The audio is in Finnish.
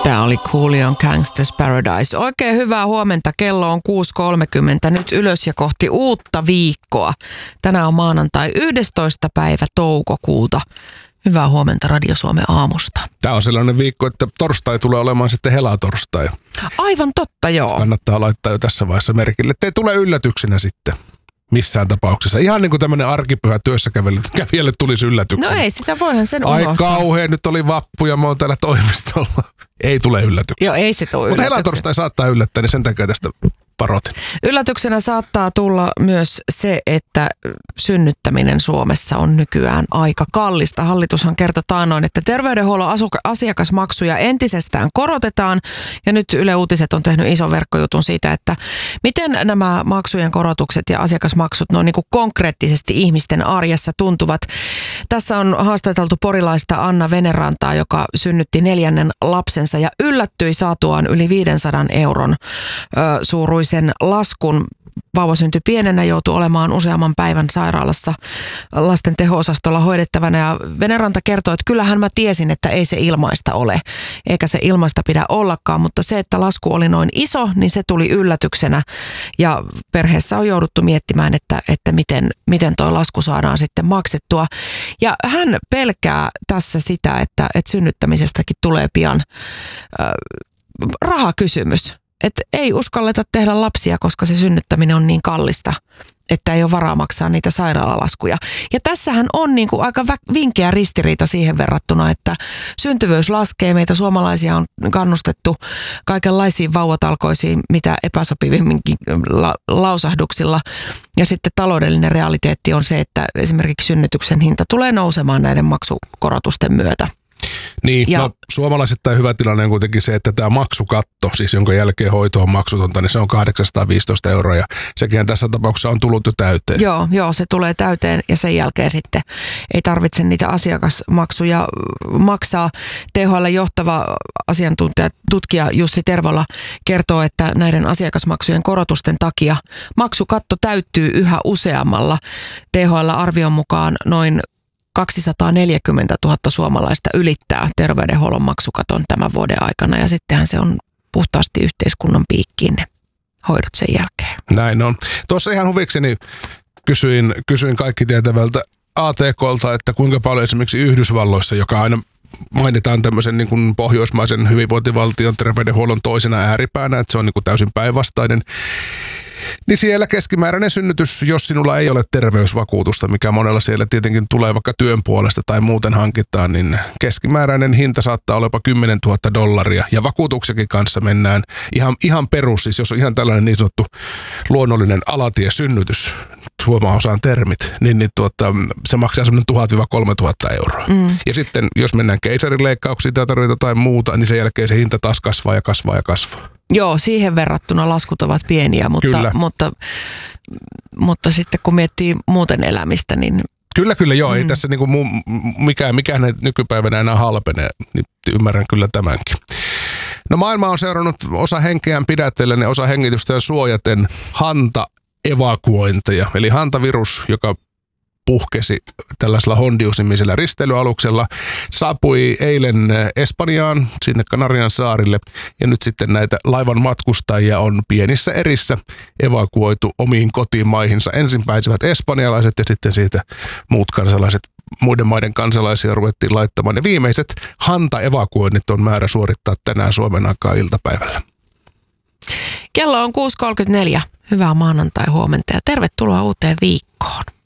Tämä oli Coolion Gangsta's Paradise. Oikein hyvää huomenta. Kello on 6.30. Nyt ylös ja kohti uutta viikkoa. Tänään on maanantai 11. päivä toukokuuta. Hyvää huomenta Radio Suomen aamusta. Tämä on sellainen viikko, että torstai tulee olemaan sitten helatorstai. Aivan totta, joo. Kannattaa laittaa jo tässä vaiheessa merkille, ettei tule yllätyksenä sitten missään tapauksessa. Ihan niin kuin tämmöinen arkipyhä työssäkävijälle tulisi yllätyksenä. No ei sitä, voihan sen unohtaa. Ai kauhean, nyt oli vappu ja mä oon täällä toimistolla. Ei tule yllätyksenä. Joo, ei se tule yllätyksenä. Mutta helatorstai saattaa yllättää, niin sen takia tästä varoitin. Yllätyksenä saattaa tulla myös se, että synnyttäminen Suomessa on nykyään aika kallista. Hallitushan kertoi taannoin, että terveydenhuollon asiakasmaksuja entisestään korotetaan. Ja nyt Yle Uutiset on tehnyt ison verkkojutun siitä, että miten nämä maksujen korotukset ja asiakasmaksut niin kuin konkreettisesti ihmisten arjessa tuntuvat. Tässä on haastateltu porilaista Anna Venerantaa, joka synnytti 4. lapsensa ja yllättyi saatuaan yli 500 euron suuruisen laskun. Vauva syntyi pienenä, joutui olemaan useamman päivän sairaalassa lasten teho-osastolla hoidettavana. Ja Veneranta kertoi, että kyllähän mä tiesin, että ei se ilmaista ole, eikä se ilmaista pidä ollakaan. Mutta se, että lasku oli noin iso, niin se tuli yllätyksenä. Ja perheessä on jouduttu miettimään, että miten toi lasku saadaan sitten maksettua. Ja hän pelkää tässä sitä, että synnyttämisestäkin tulee pian rahakysymys. Että ei uskalleta tehdä lapsia, koska se synnyttäminen on niin kallista, että ei ole varaa maksaa niitä sairaalalaskuja. Ja tässähän on niin kuin aika vinkeä ristiriita siihen verrattuna, että syntyvyys laskee. Meitä suomalaisia on kannustettu kaikenlaisiin vauvatalkoisiin, mitä epäsopivimminkin lausahduksilla. Ja sitten taloudellinen realiteetti on se, että esimerkiksi synnytyksen hinta tulee nousemaan näiden maksukorotusten myötä. Niin, no suomalaisittain hyvä tilanne on kuitenkin se, että tämä maksukatto, siis jonka jälkeen hoito on maksutonta, niin se on 815 €, ja sekin tässä tapauksessa on tullut jo täyteen. Joo, se tulee täyteen ja sen jälkeen sitten ei tarvitse niitä asiakasmaksuja maksaa. THL johtava asiantuntija, tutkija Jussi Tervola kertoo, että näiden asiakasmaksujen korotusten takia maksukatto täyttyy yhä useammalla. THL-arvion mukaan noin 240 000 suomalaista ylittää terveydenhuollon maksukaton tämän vuoden aikana ja sittenhän se on puhtaasti yhteiskunnan piikkiin ne hoidot sen jälkeen. Näin on. Tuossa ihan huvikseni kysyin kaikki tietävältä ATKlta, että kuinka paljon esimerkiksi Yhdysvalloissa, joka aina mainitaan tämmöisen niin kuin pohjoismaisen hyvinvointivaltion terveydenhuollon toisena ääripäänä, että se on niin kuin täysin päinvastainen. Niin siellä keskimääräinen synnytys, jos sinulla ei ole terveysvakuutusta, mikä monella siellä tietenkin tulee vaikka työn puolesta tai muuten hankitaan, niin keskimääräinen hinta saattaa olla jopa $10,000. Ja vakuutuksenkin kanssa mennään ihan perus, siis jos on ihan tällainen niin sanottu luonnollinen alatiesynnytys, huomaa osaan termit, niin se maksaa semmoinen 1,000–3,000 €. Ja sitten jos mennään keisarileikkauksiin tai tarvitaan jotain muuta, niin sen jälkeen se hinta taas kasvaa ja kasvaa ja kasvaa. Joo, siihen verrattuna laskut ovat pieniä, mutta sitten kun miettii muuten elämistä, niin... Kyllä, joo. Ei tässä niinku mikään nykypäivänä enää halpenee, niin ymmärrän kyllä tämänkin. No maailma on seurannut osa henkeään pidätellen ja osa hengitystään suojaten hanta-evakuointeja, eli hantavirus, joka puhkesi tällaisella Hondius-nimisellä risteilyaluksella, saapui eilen Espanjaan, sinne Kanarian saarille, ja nyt sitten näitä laivan matkustajia on pienissä erissä evakuoitu omiin kotimaihinsa. Ensin pääsivät espanjalaiset ja sitten siitä muut kansalaiset, muiden maiden kansalaisia ruvettiin laittamaan. Ja viimeiset hanta-evakuoinnit on määrä suorittaa tänään Suomen aikaa iltapäivällä. Kello on 6.34. Hyvää maanantai huomenta ja tervetuloa uuteen viikkoon.